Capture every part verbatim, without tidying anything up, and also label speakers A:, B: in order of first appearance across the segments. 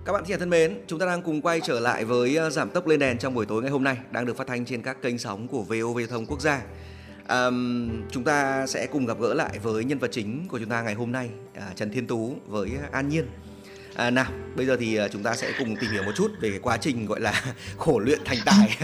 A: Các bạn trẻ thân mến, chúng ta đang cùng quay trở lại với uh, Giảm tốc lên đèn trong buổi tối ngày hôm nay, đang được phát thanh trên các kênh sóng của vê o vê Thông Quốc gia. Um, chúng ta sẽ cùng gặp gỡ lại với nhân vật chính của chúng ta ngày hôm nay, uh, Trần Thiên Tú với An Nhiên. À, nào, bây giờ thì uh, chúng ta sẽ cùng tìm hiểu một chút về cái quá trình gọi là khổ luyện thành tài.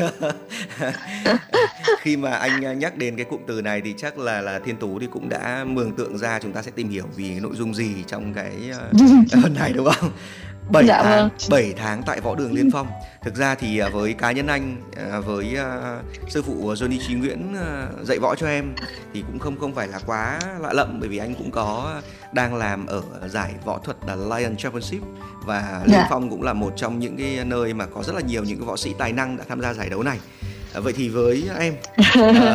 A: Khi mà anh nhắc đến cái cụm từ này thì chắc là là Thiên Tú thì cũng đã mường tượng ra chúng ta sẽ tìm hiểu vì cái nội dung gì trong cái uh, phần này, đúng không? bảy
B: Dạ
A: tháng,
B: vâng.
A: bảy tháng tại Võ Đường Liên Phong. Thực ra thì với cá nhân anh, với uh, sư phụ Johnny Chí Nguyễn uh, dạy võ cho em thì cũng không không phải là quá lạ lẫm, bởi vì anh cũng có đang làm ở giải võ thuật là Lion Championship, và Liên
B: Dạ.
A: Phong cũng là một trong những cái nơi mà có rất là nhiều những cái võ sĩ tài năng đã tham gia giải đấu này. Uh, vậy thì với em uh,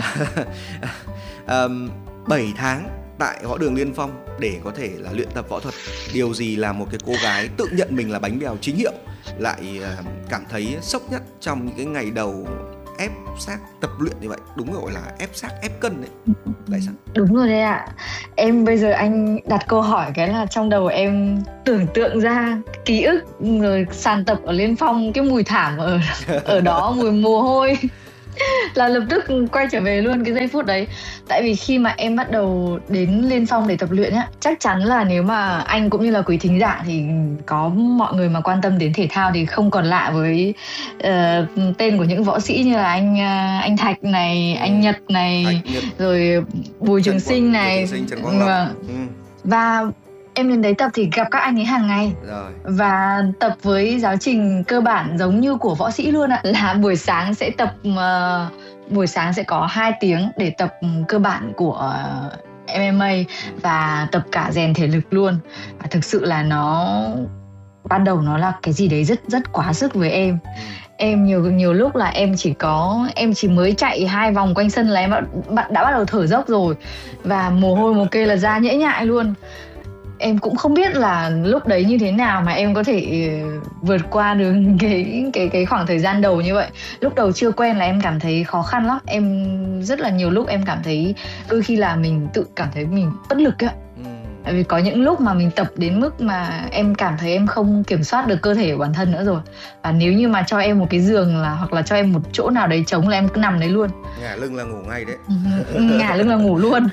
A: um, bảy tháng tại Võ Đường Liên Phong để có thể là luyện tập võ thuật, điều gì là một cái cô gái tự nhận mình là bánh bèo chính hiệu lại uh, cảm thấy sốc nhất trong những cái ngày đầu ép xác tập luyện như vậy? Đúng gọi là ép xác ép cân đấy. Tại sao?
B: Đúng rồi đấy ạ. Em bây giờ anh đặt câu hỏi cái là trong đầu em tưởng tượng ra ký ức rồi sàn tập ở Liên Phong, cái mùi thảm ở ở đó, mùi mồ hôi là lập tức quay trở về luôn cái giây phút đấy. Tại vì khi mà em bắt đầu đến Liên Phong để tập luyện á, chắc chắn là nếu mà anh cũng như là quý thính giả thì có mọi người mà quan tâm đến thể thao thì không còn lạ với uh, tên của những võ sĩ như là anh uh, anh Thạch này, anh Nhật này,
A: Nhật.
B: rồi Bùi Trường Sinh này.
A: Bùi Trường Sinh, Trần Quang Lộc.
B: Vâng.
A: Ừ.
B: Và em đến đấy tập thì gặp các anh ấy hàng ngày.
A: Rồi.
B: Và tập với giáo trình cơ bản giống như của võ sĩ luôn ạ. Là buổi sáng sẽ tập uh, buổi sáng sẽ có hai tiếng để tập cơ bản của uh, em em a và tập cả rèn thể lực luôn. Và thực sự là nó ban đầu nó là cái gì đấy rất rất quá sức với em. Em nhiều nhiều lúc là em chỉ có em chỉ mới chạy hai vòng quanh sân là em đã, đã bắt đầu thở dốc rồi, và mồ hôi mồ kê là ra nhễ nhại luôn. Em cũng không biết là lúc đấy như thế nào mà em có thể vượt qua được cái cái cái khoảng thời gian đầu như vậy. Lúc đầu chưa quen là em cảm thấy khó khăn lắm. Em rất là nhiều lúc em cảm thấy đôi khi là mình tự cảm thấy mình bất lực ấy. Tại vì có những lúc mà mình tập đến mức mà em cảm thấy em không kiểm soát được cơ thể của bản thân nữa rồi. Và nếu như mà cho em một cái giường là hoặc là cho em một chỗ nào đấy trống là em cứ nằm đấy luôn.
A: Ngả lưng là ngủ ngay đấy.
B: Ngả lưng là ngủ luôn.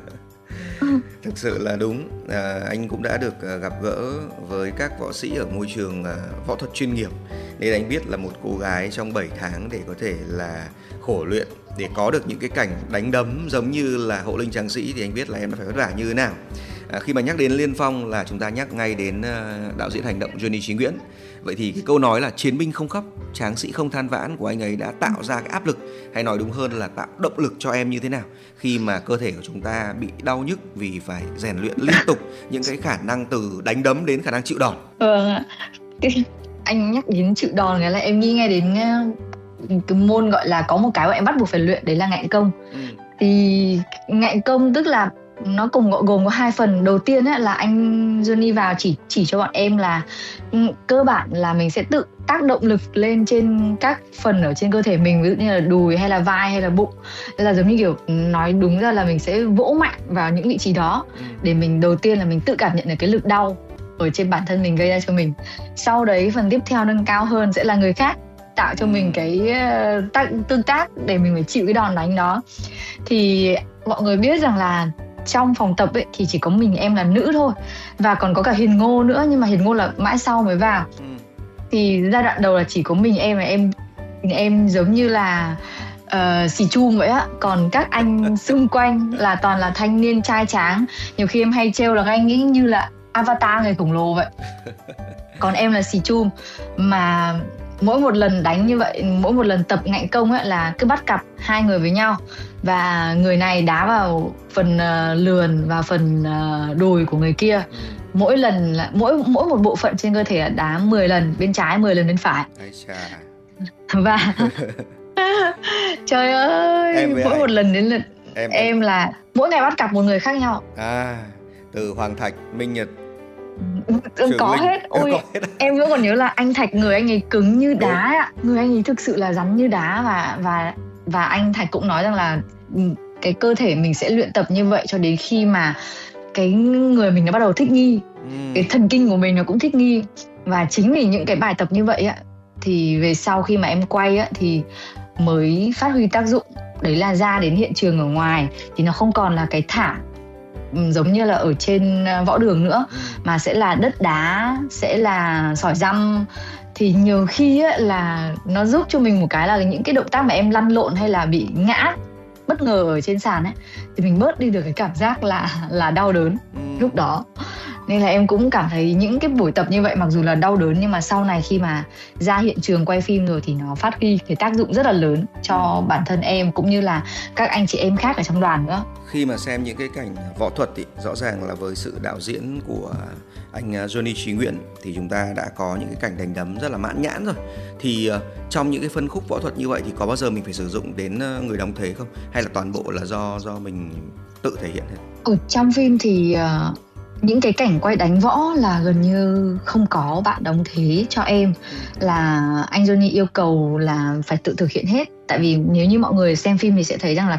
A: Thực sự là đúng, à, anh cũng đã được à, gặp gỡ với các võ sĩ ở môi trường à, võ thuật chuyên nghiệp, nên anh biết là một cô gái trong bảy tháng để có thể là khổ luyện, để có được những cái cảnh đánh đấm giống như là Hộ Linh Tráng Sĩ thì anh biết là em đã phải vất vả như thế nào. À, khi mà nhắc đến Liên Phong là chúng ta nhắc ngay đến à, đạo diễn hành động Johnny Chí Nguyễn. Vậy thì cái câu nói là chiến binh không khóc, tráng sĩ không than vãn của anh ấy đã tạo ra cái áp lực, hay nói đúng hơn là tạo động lực cho em như thế nào khi mà cơ thể của chúng ta bị đau nhức vì phải rèn luyện liên tục những cái khả năng từ đánh đấm đến khả năng chịu đòn?
B: Vâng ạ. Anh nhắc đến chịu đòn cái là em nghĩ ngay đến cái môn gọi là có một cái mà em bắt buộc phải luyện, đấy là ngạnh công. Ừ. Thì ngạnh công tức là nó cùng gồm có hai phần. Đầu tiên ấy, là anh Johnny vào chỉ chỉ cho bọn em là cơ bản là mình sẽ tự tác động lực lên trên các phần ở trên cơ thể mình, ví dụ như là đùi hay là vai hay là bụng. Tức là giống như kiểu nói đúng ra là mình sẽ vỗ mạnh vào những vị trí đó để mình đầu tiên là mình tự cảm nhận được cái lực đau ở trên bản thân mình gây ra cho mình. Sau đấy phần tiếp theo nâng cao hơn sẽ là người khác tạo cho mình cái tác, tương tác để mình phải chịu cái đòn đánh đó. Thì mọi người biết rằng là trong phòng tập ấy thì chỉ có mình em là nữ thôi, và còn có cả Hiền Ngô nữa, nhưng mà Hiền Ngô là mãi sau mới vào. Ừ. Thì giai đoạn đầu là chỉ có mình em và em em giống như là uh, xì chum vậy á, còn các anh xung quanh là toàn là thanh niên trai tráng. Nhiều khi em hay trêu là các anh nghĩ như là avatar người khổng lồ vậy. Còn em là xì chum. Mà mỗi một lần đánh như vậy, mỗi một lần tập ngạnh công ấy là cứ bắt cặp hai người với nhau, và người này đá vào phần uh, lườn và phần uh, đùi của người kia. Mỗi lần là mỗi mỗi một bộ phận trên cơ thể là đá mười lần bên trái, mười lần bên phải. Và trời ơi, em mỗi ai? Một lần đến lượt em, em là mỗi ngày bắt cặp một người khác nhau.
A: À, từ Hoàng Thạch, Minh Nhật,
B: có Linh. Hết. Ôi, có hết. Em vẫn còn nhớ là anh Thạch, người anh ấy cứng như đá ạ. Người anh ấy thực sự là rắn như đá. Và và và anh Thạch cũng nói rằng là cái cơ thể mình sẽ luyện tập như vậy cho đến khi mà cái người mình đã bắt đầu thích nghi uhm. Cái thần kinh của mình nó cũng thích nghi. Và chính vì những cái bài tập như vậy á, thì về sau khi mà em quay á, thì mới phát huy tác dụng. Đấy là ra đến hiện trường ở ngoài thì nó không còn là cái thảm giống như là ở trên võ đường nữa, mà sẽ là đất đá, sẽ là sỏi răm. Thì nhiều khi á, là nó giúp cho mình một cái là những cái động tác mà em lăn lộn hay là bị ngã bất ngờ ở trên sàn ấy, thì mình bớt đi được cái cảm giác là là đau đớn lúc đó. Nên là em cũng cảm thấy những cái buổi tập như vậy mặc dù là đau đớn, nhưng mà sau này khi mà ra hiện trường quay phim rồi thì nó phát huy cái tác dụng rất là lớn cho bản thân em cũng như là các anh chị em khác ở trong đoàn nữa.
A: Khi mà xem những cái cảnh võ thuật thì rõ ràng là với sự đạo diễn của anh Johnny Chí Nguyện thì chúng ta đã có những cái cảnh đánh đấm rất là mãn nhãn rồi. Thì uh, trong những cái phân khúc võ thuật như vậy thì có bao giờ mình phải sử dụng đến người đóng thế không? Hay là toàn bộ là do do mình tự thể hiện hết?
B: Ở trong phim thì uh... những cái cảnh quay đánh võ là gần như không có bạn đóng thế cho em, là anh Johnny yêu cầu là phải tự thực hiện hết. Tại vì nếu như mọi người xem phim thì sẽ thấy rằng là